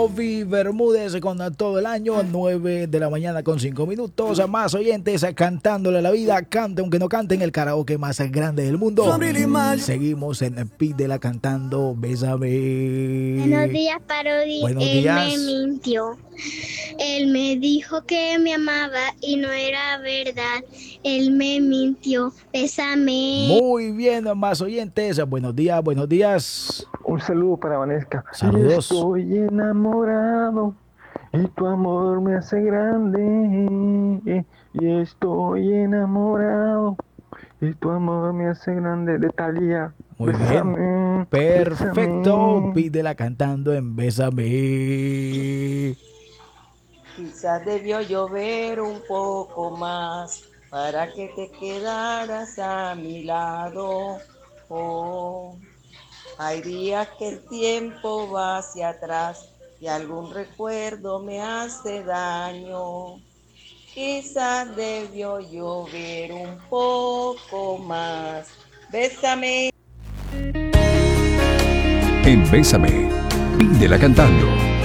Jovi Bermúdez con todo el año, 9 de la mañana con 5 minutos. Más oyentes cantándole a la vida. Cante aunque no cante en el karaoke más grande del mundo. Seguimos en Pídela cantando Bésame. Buenos días, Parodi. Buenos Él días. me mintió. Él me dijo que me amaba y no era verdad. Él me mintió. Bésame. Muy bien, más oyentes. Buenos días, buenos días. Un saludo para Vanesca. Saludos. Estoy enamorado y tu amor me hace grande. Y estoy enamorado y tu amor me hace grande. De Thalía. Muy Bésame, bien. Perfecto. bésame. Pídela cantando en Bésame. Quizás debió llover un poco más para que te quedaras a mi lado. Oh, hay días que el tiempo va hacia atrás y algún recuerdo me hace daño. Quizás debió llover un poco más. Bésame. En Bésame, Pídela cantando.